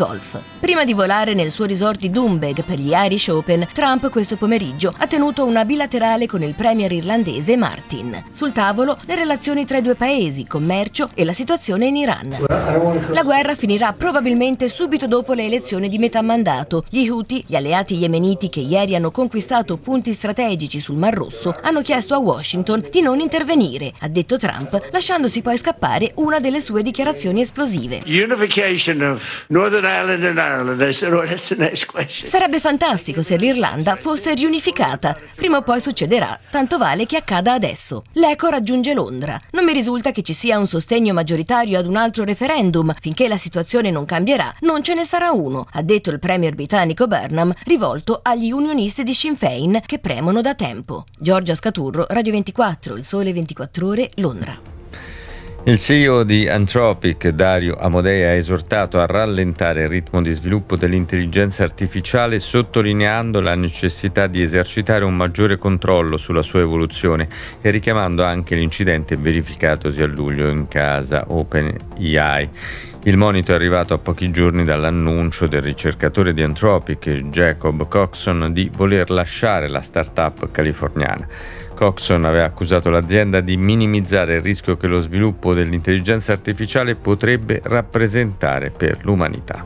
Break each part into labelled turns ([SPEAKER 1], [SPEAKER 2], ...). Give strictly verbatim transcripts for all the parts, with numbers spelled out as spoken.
[SPEAKER 1] golf. Prima di volare nel suo resort di Doonbeg per gli Irish Open, Trump questo pomeriggio ha tenuto una bilaterale con il premier irlandese Martin. Sul tavolo le relazioni tra i due paesi, commercio e la situazione in Iran. La guerra finirà probabilmente subito dopo le elezioni di metà mandato. Gli Houthi, gli alleati yemeniti che ieri hanno conquistato punti strategici sul Mar Rosso, hanno chiesto a Washington di non intervenire, ha detto Trump, lasciandosi poi scappare una delle sue dichiarazioni esplosive.
[SPEAKER 2] Unification of Northern Ireland and Ireland. I said, oh, that's the next question.
[SPEAKER 1] Sarebbe fantastico se l'Irlanda fosse riunificata. Prima o poi succederà, tanto vale che accada adesso. L'Eco raggiunge Londra. Non mi risulta che ci sia un sostegno maggioritario ad un altro referendum. Finché la situazione non cambierà, non ce ne sarà uno, ha detto il premier britannico Burnham, rivolto agli unionisti di Sinn Féin che premono da tempo. Giorgia Scaturro, Radio ventiquattro, Il Sole ventiquattro Ore, Londra.
[SPEAKER 3] Il C E O di Anthropic, Dario Amodei, ha esortato a rallentare il ritmo di sviluppo dell'intelligenza artificiale, sottolineando la necessità di esercitare un maggiore controllo sulla sua evoluzione e richiamando anche l'incidente verificatosi a luglio in casa OpenAI. Il monito è arrivato a pochi giorni dall'annuncio del ricercatore di Anthropic, Jacob Coxon, di voler lasciare la start-up californiana. Coxon aveva accusato l'azienda di minimizzare il rischio che lo sviluppo dell'intelligenza artificiale potrebbe rappresentare per l'umanità.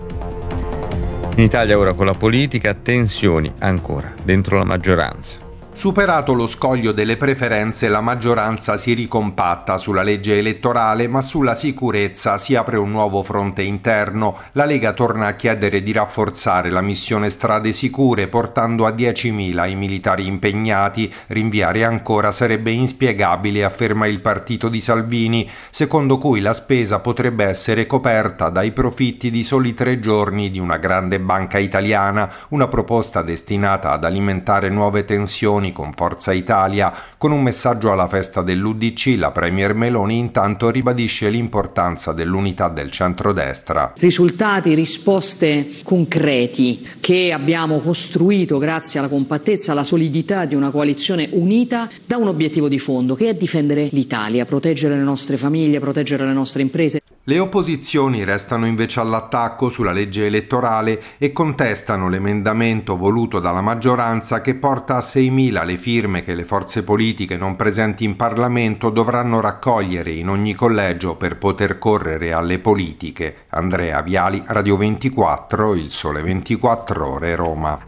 [SPEAKER 3] In Italia ora con la politica, tensioni ancora dentro la maggioranza.
[SPEAKER 4] Superato lo scoglio delle preferenze, la maggioranza si ricompatta sulla legge elettorale, ma sulla sicurezza si apre un nuovo fronte interno. La Lega torna a chiedere di rafforzare la missione Strade Sicure, portando a diecimila i militari impegnati. Rinviare ancora sarebbe inspiegabile, afferma il partito di Salvini, secondo cui la spesa potrebbe essere coperta dai profitti di soli tre giorni di una grande banca italiana, una proposta destinata ad alimentare nuove tensioni con Forza Italia. Con un messaggio alla festa dell'U D C, la premier Meloni intanto ribadisce l'importanza dell'unità del centrodestra.
[SPEAKER 5] Risultati, risposte concreti che abbiamo costruito grazie alla compattezza, alla solidità di una coalizione unita da un obiettivo di fondo, che è difendere l'Italia, proteggere le nostre famiglie, proteggere le nostre imprese.
[SPEAKER 4] Le opposizioni restano invece all'attacco sulla legge elettorale e contestano l'emendamento voluto dalla maggioranza che porta a seimila le firme che le forze politiche non presenti in Parlamento dovranno raccogliere in ogni collegio per poter correre alle politiche. Andrea Viali, Radio ventiquattro, Il Sole ventiquattro Ore, Roma.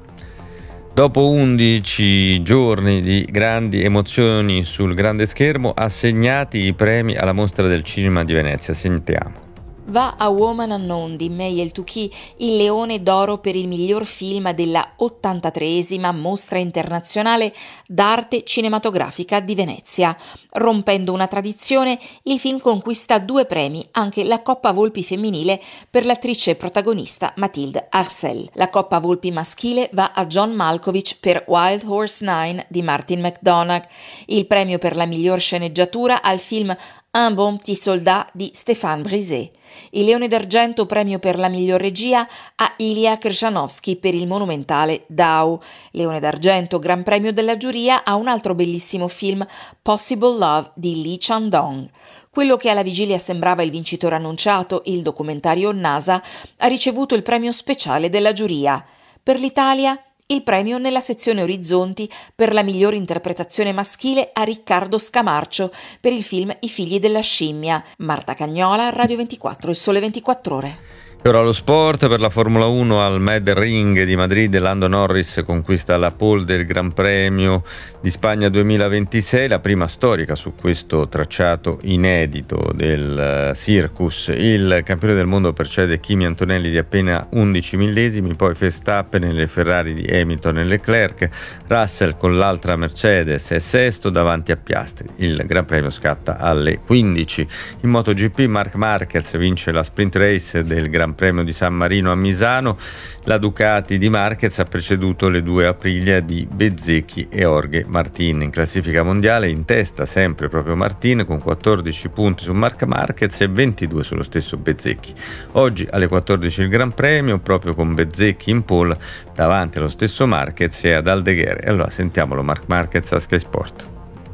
[SPEAKER 3] Dopo undici giorni di grandi emozioni sul grande schermo, assegnati i premi alla Mostra del Cinema di Venezia. Sentiamo.
[SPEAKER 6] Va a Woman Unknown di May El-Touki il Leone d'Oro per il miglior film della ottantatreesima Mostra Internazionale d'Arte Cinematografica di Venezia. Rompendo una tradizione, il film conquista due premi, anche la Coppa Volpi femminile per l'attrice protagonista Mathilde Arcel. La Coppa Volpi maschile va a John Malkovich per Wild Horse nove di Martin McDonagh. Il premio per la miglior sceneggiatura al film Un bon petit soldat di Stéphane Brisé. Il Leone d'Argento, premio per la miglior regia, a Ilya Krjanovsky per il monumentale Dao. Leone d'Argento, gran premio della giuria, a un altro bellissimo film, Possible Love di Lee Chan-dong. Quello che alla vigilia sembrava il vincitore annunciato, il documentario NASA, ha ricevuto il premio speciale della giuria. Per l'Italia, il premio nella sezione Orizzonti per la migliore interpretazione maschile a Riccardo Scamarcio per il film I figli della scimmia. Marta Cagnola, Radio ventiquattro, Il Sole ventiquattro Ore.
[SPEAKER 3] E ora lo sport. Per la Formula uno al Mad Ring di Madrid, Lando Norris conquista la pole del Gran Premio di Spagna duemilaventisei, la prima storica su questo tracciato inedito del Circus. Il campione del mondo precede Kimi Antonelli di appena undici millesimi, poi Verstappen e le Ferrari di Hamilton e Leclerc, Russell con l'altra Mercedes è sesto davanti a Piastri. Il Gran Premio scatta alle quindici. In MotoGP Marc Marquez vince la sprint race del Gran Premio di San Marino a Misano. La Ducati di Marquez ha preceduto le due Aprilia di Bezzecchi e Jorge Martin. In classifica mondiale in testa sempre proprio Martin con quattordici punti su Marc Marquez e ventidue sullo stesso Bezzecchi. Oggi alle quattordici il Gran Premio, proprio con Bezzecchi in pole davanti allo stesso Marquez e ad Aldeguer. E allora sentiamolo Marc Marquez a Sky Sport.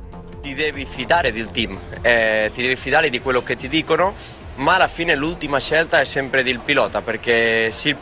[SPEAKER 7] Ti devi fidare del team, eh, ti devi fidare di quello che ti dicono, ma alla fine l'ultima scelta è sempre del pilota, perché se il